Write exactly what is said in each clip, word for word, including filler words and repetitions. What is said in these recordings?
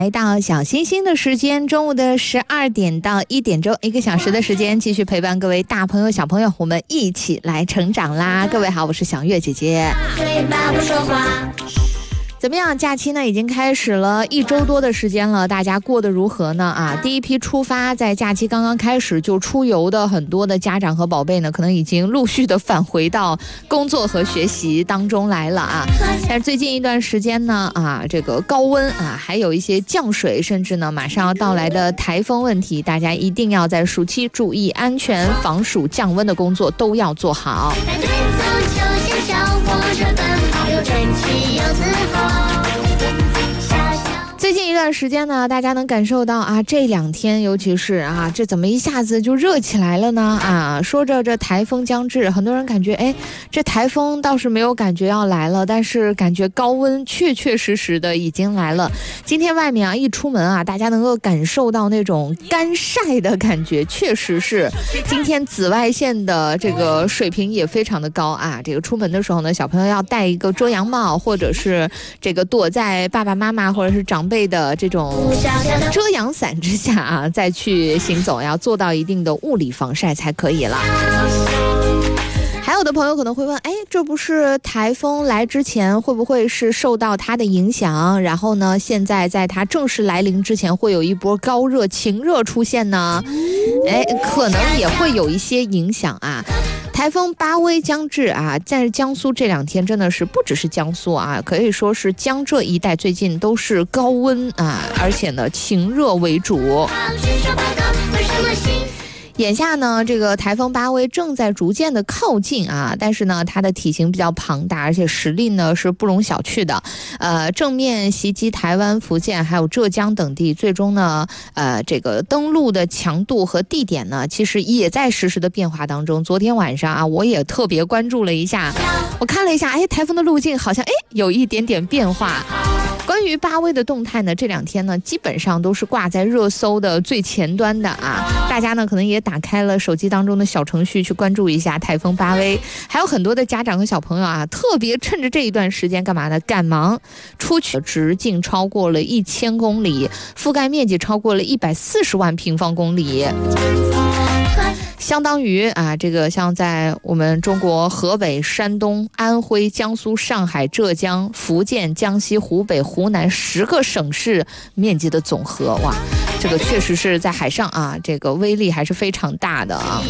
来到小星星的时间，中午的十二点到一点钟，一个小时的时间，继续陪伴各位大朋友小朋友，我们一起来成长啦！各位好，我是小月姐姐。嘴巴不说话。怎么样？假期呢已经开始了一周多的时间了，大家过得如何呢？啊，第一批出发在假期刚刚开始就出游的很多的家长和宝贝呢，可能已经陆续的返回到工作和学习当中来了啊。但是最近一段时间呢，啊，这个高温啊，还有一些降水，甚至呢马上要到来的台风问题，大家一定要在暑期注意安全，防暑降温的工作都要做好。最近一段时间呢，大家能感受到啊，这两天尤其是啊，这怎么一下子就热起来了呢？啊，说着这台风将至，很多人感觉哎，这台风倒是没有感觉要来了，但是感觉高温确确实实的已经来了。今天外面啊一出门啊，大家能够感受到那种干晒的感觉，确实是今天紫外线的这个水平也非常的高啊。这个出门的时候呢，小朋友要戴一个遮阳帽，或者是这个躲在爸爸妈妈或者是长辈的这种遮阳伞之下啊，再去行走，要做到一定的物理防晒才可以了。还有的朋友可能会问，哎，这不是台风来之前会不会是受到它的影响，然后呢现在在它正式来临之前会有一波高热晴热出现呢？哎，可能也会有一些影响啊。台风巴威将至啊，在江苏这两天真的是不只是江苏啊，可以说是江浙一带最近都是高温啊，而且呢晴热为主。眼下呢，这个台风巴威正在逐渐的靠近啊，但是呢，它的体型比较庞大，而且实力呢是不容小觑的。呃，正面袭击台湾、福建还有浙江等地，最终呢，呃，这个登陆的强度和地点呢，其实也在实时的变化当中。昨天晚上啊，我也特别关注了一下，我看了一下，哎，台风的路径好像哎有一点点变化。关于巴威的动态呢，这两天呢基本上都是挂在热搜的最前端的啊，大家呢可能也打开了手机当中的小程序去关注一下台风巴威，还有很多的家长和小朋友啊，特别趁着这一段时间干嘛呢？赶忙出去，直径超过了一千公里，覆盖面积超过了一百四十万平方公里。相当于啊，这个像在我们中国河北、山东、安徽、江苏、上海、浙江、福建、江西、湖北、湖南十个省市面积的总和，哇，这个确实是在海上啊，这个威力还是非常大的啊。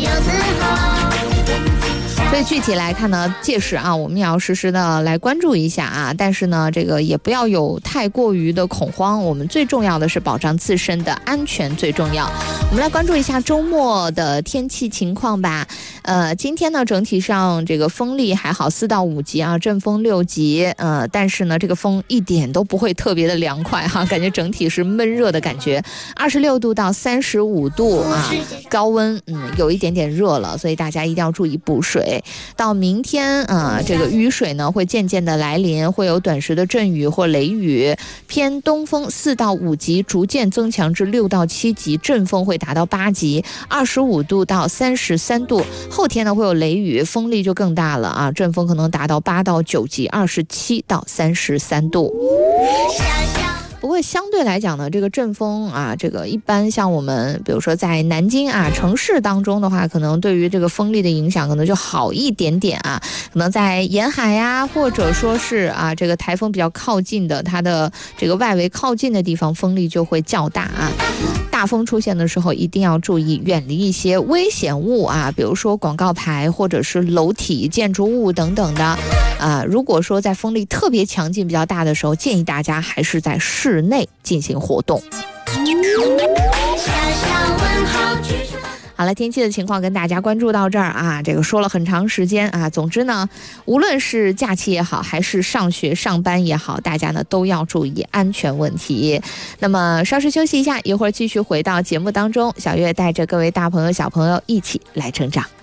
所以具体来看呢，届时啊，我们也要实时的来关注一下啊。但是呢，这个也不要有太过于的恐慌。我们最重要的是保障自身的安全最重要。我们来关注一下周末的天气情况吧。呃，今天呢，整体上这个风力还好，四到五级啊，阵风六级。呃，但是呢，这个风一点都不会特别的凉快哈，感觉整体是闷热的感觉，二十六度到三十五度啊，高温，嗯，有一点点热了，所以大家一定要注意补水。到明天啊、呃，这个雨水呢会渐渐的来临，会有短时的阵雨或雷雨，偏东风四到五级，逐渐增强至六到七级，阵风会达到八级，二十五度到三十三度。后天呢会有雷雨，风力就更大了啊，阵风可能达到八到九级，二十七到三十三度。不过相对来讲呢，这个阵风啊，这个一般像我们比如说在南京啊城市当中的话，可能对于这个风力的影响可能就好一点点啊，可能在沿海呀、啊，或者说是啊这个台风比较靠近的，它的这个外围靠近的地方，风力就会较大啊。大风出现的时候一定要注意远离一些危险物啊，比如说广告牌或者是楼体、建筑物等等的啊。如果说在风力特别强劲比较大的时候，建议大家还是在室内进行活动。好了，天气的情况跟大家关注到这儿啊，这个说了很长时间啊。总之呢，无论是假期也好，还是上学上班也好，大家呢都要注意安全问题。那么稍事休息一下，一会儿继续回到节目当中，小月带着各位大朋友小朋友一起来成长。